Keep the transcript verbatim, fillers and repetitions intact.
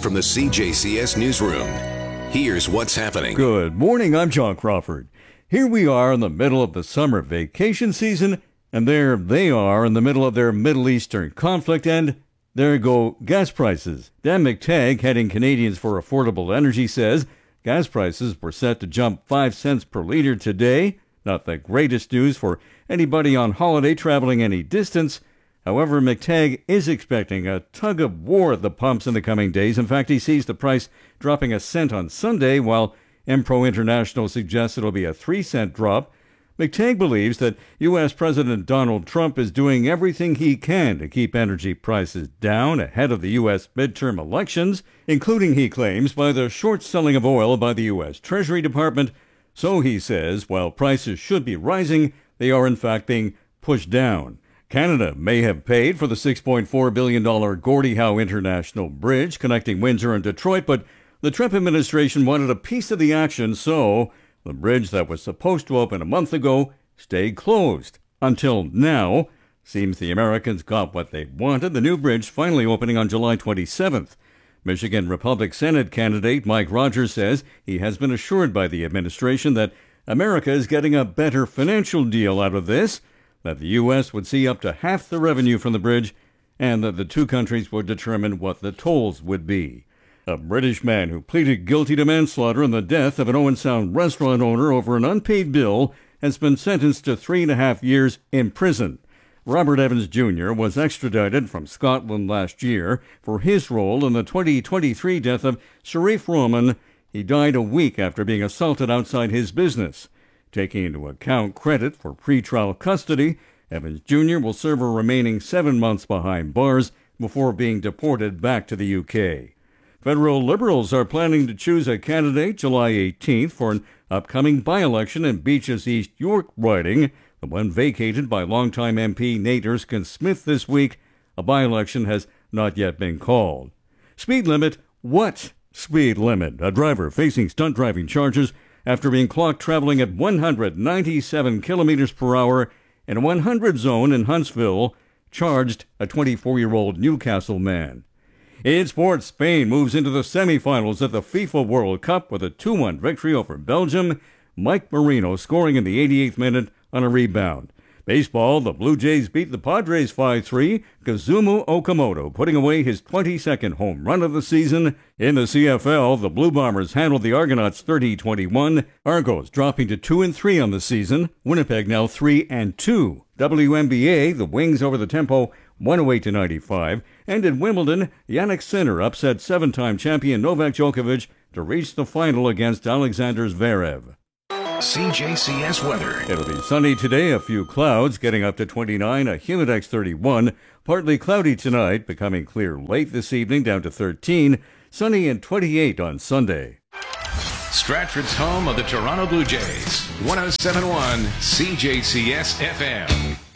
from the C J C S Newsroom. Here's what's happening. Good morning, I'm John Crawford. Here we are in the middle of the summer vacation season, and there they are in the middle of their Middle Eastern conflict, and there go gas prices. Dan McTagg, heading Canadians for Affordable Energy, says gas prices were set to jump five cents per litre today. Not the greatest news for anybody on holiday traveling any distance. However, McTagg is expecting a tug of war at the pumps in the coming days. In fact, he sees the price dropping a cent on Sunday, while Empro International suggests it'll be a three cent drop. McTagg believes that U S. President Donald Trump is doing everything he can to keep energy prices down ahead of the U S midterm elections, including, he claims, by the short selling of oil by the U S. Treasury Department. So, he says, while prices should be rising, they are in fact being pushed down. Canada may have paid for the six point four billion dollars Gordie Howe International Bridge connecting Windsor and Detroit, but the Trump administration wanted a piece of the action, so the bridge that was supposed to open a month ago stayed closed. Until now, seems the Americans got what they wanted, the new bridge finally opening on July twenty-seventh. Michigan Republican Senate candidate Mike Rogers says he has been assured by the administration that America is getting a better financial deal out of this, that the U S would see up to half the revenue from the bridge, and that the two countries would determine what the tolls would be. A British man who pleaded guilty to manslaughter in the death of an Owen Sound restaurant owner over an unpaid bill has been sentenced to three and a half years in prison. Robert Evans Junior was extradited from Scotland last year for his role in the twenty twenty-three death of Sharif Roman. He died a week after being assaulted outside his business. Taking into account credit for pretrial custody, Evans Junior will serve a remaining seven months behind bars before being deported back to the U K. Federal Liberals are planning to choose a candidate July eighteenth for an upcoming by-election in Beaches East York riding, the one vacated by longtime M P Nate Erskine-Smith this week. A by-election has not yet been called. Speed limit? What speed limit? A driver facing stunt driving charges after being clocked traveling at one hundred ninety-seven kilometers per hour in a one hundred zone in Huntsville charged a twenty-four-year-old Newcastle man. In sports, Spain moves into the semifinals at the FIFA World Cup with a two one victory over Belgium, Mike Marino scoring in the eighty-eighth minute on a rebound. Baseball, the Blue Jays beat the Padres five three, Kazumu Okamoto putting away his twenty-second home run of the season. In the C F L, the Blue Bombers handled the Argonauts thirty twenty-one, Argos dropping to two and three on the season, Winnipeg now three and two. W N B A, the Wings over the Tempo one oh eight to ninety-five, and in Wimbledon, Jannik Sinner upset seven-time champion Novak Djokovic to reach the final against Alexander Zverev. C J C S weather. It'll be sunny today, a few clouds, getting up to twenty-nine, a Humidex thirty-one. Partly cloudy tonight, becoming clear late this evening, down to thirteen. Sunny and twenty-eight on Sunday. Stratford's home of the Toronto Blue Jays. one oh seven point one C J C S F M.